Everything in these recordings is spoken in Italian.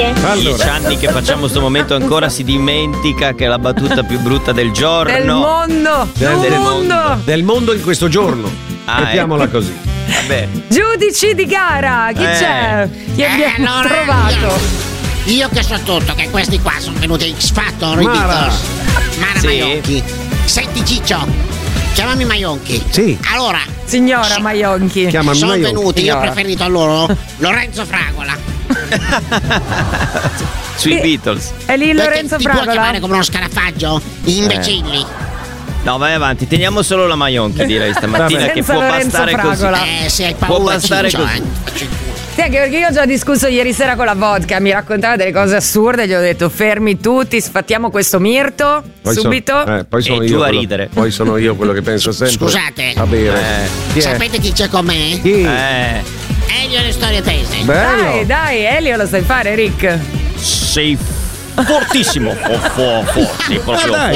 Grazie. Allora. 10 anni che facciamo questo momento, ancora si dimentica che è la battuta più brutta del giorno. Del mondo. Del mondo in questo giorno. Mettiamola ecco. così. Vabbè. Giudici di gara, chi c'è? Chi abbiamo allora trovato? Io che so tutto, che questi qua sono venuti X Factor, i Mara. Beatles. Mara Sì. Maionchi. Senti Ciccio, chiamami Maionchi. Sì. Allora, Signora Maionchi. Chiamami sono Maionchi. venuti, io ho Signora. preferito a loro Lorenzo Fragola. Sui Beatles. È lì Lorenzo Perché ti può Fragola. chiamare come uno scarafaggio? Gli imbecilli. No, vai avanti, teniamo solo la Maionchi, direi stamattina, Senza che può Lorenzo bastare Fragola. così. Se hai Può paura bastare Ciccio, così. faccio il culo. Sì, anche perché io ho già discusso ieri sera con la vodka, mi raccontava delle cose assurde, gli ho detto fermi tutti, sfattiamo questo mirto Poi subito. Poi sono E io giù a quello- ridere. Poi sono io quello che penso sempre Scusate. a bere. Chi è? Sapete chi c'è con me? Chi? Elio e le storie tese. Bello. Dai, Elio lo sai fare, Rick. Sei fortissimo. Sei proprio Dai.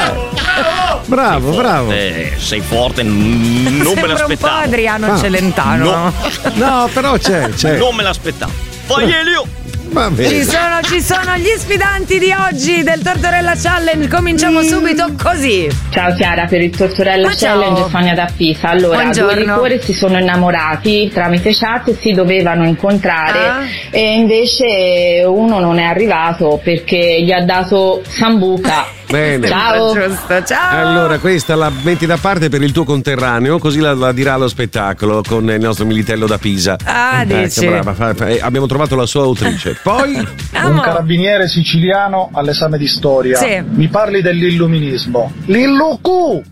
Bravo. Sei forte, non me Sembra un po' l'aspettavo. Adriano Celentano. No. No, però c'è. Non me l'aspettavo. Vai Elio! Va bene. Ci sono gli sfidanti di oggi del Tortorella Challenge. Cominciamo subito così. Ciao Chiara, per il Tortorella Ma ciao. Challenge Sonia da Pisa. Allora, Buongiorno. due liquori si sono innamorati tramite chat e si dovevano incontrare e invece uno non è arrivato perché gli ha dato sambuca. Bene. Ciao. Giusto, ciao. Allora, questa la metti da parte per il tuo conterraneo, così la dirà allo spettacolo con il nostro Militello da Pisa. Dici. Brava, abbiamo trovato la sua autrice. Poi Un carabiniere siciliano all'esame di storia. Sì. Mi parli dell'illuminismo. L'illucu!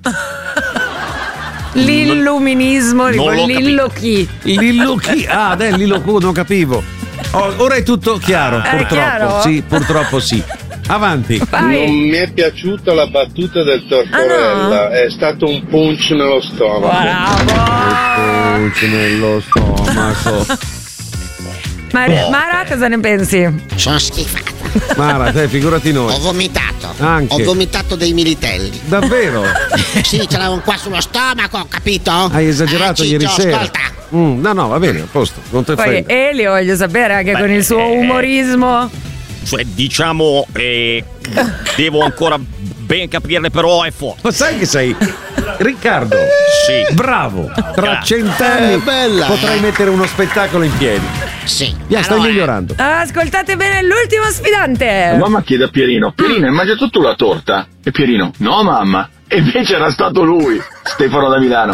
L'illuminismo, Non l'ho Lillo chi? Lillo chi? Lillo Q, non capivo. Ora è tutto chiaro, È purtroppo. chiaro? Sì, purtroppo sì. Avanti. Vai. Non mi è piaciuta la battuta del Tortorella, è stato un punch nello stomaco. Punci nello stomaco. Mara, cosa ne pensi? Sono schifata. Mara, te figurati noi. Ho vomitato. Anche. Ho vomitato dei militelli. Davvero? Sì, ce l'avevo qua sullo stomaco, capito? Hai esagerato Ciccio, ieri sera. Ascolta. No, va bene, a posto. Non te Poi frega. Elio voglio sapere anche con il suo umorismo. Cioè, diciamo, devo ancora ben capirne, però è forte. Ma sai che sei Riccardo? Sì. Bravo. Tra Grazie. 100 anni bella. potrai mettere uno spettacolo in piedi. Sì. Via, stai Allora, migliorando. Ascoltate bene l'ultimo sfidante. Mamma chiede a Pierino, Pierino hai mangiato tu la torta? E Pierino, no mamma. E invece era stato lui, Stefano da Milano.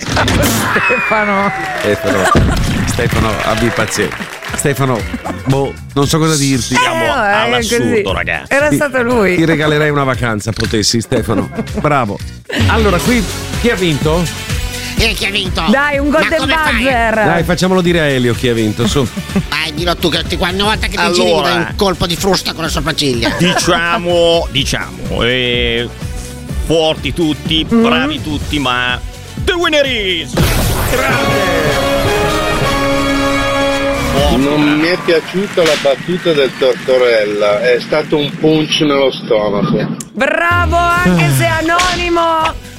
Stefano, abbi pazienza. Stefano, non so cosa dirti. Siamo è all'assurdo, così. ragazzi. Era stato lui. Ti regalerei una vacanza, potessi, Stefano. Bravo. Allora, qui chi ha vinto? chi ha vinto? Dai, un Ma golden come fai? buzzer. Dai, facciamolo dire a Elio chi ha vinto, su. Vai, dillo tu che ogni volta che ti giri mi Allora. dai un colpo di frusta con le sopracciglia. Diciamo, forti tutti, bravi tutti, ma the winner is Non mi è piaciuta la battuta del Tortorella, è stato un punch nello stomaco. Bravo, anche se anonimo.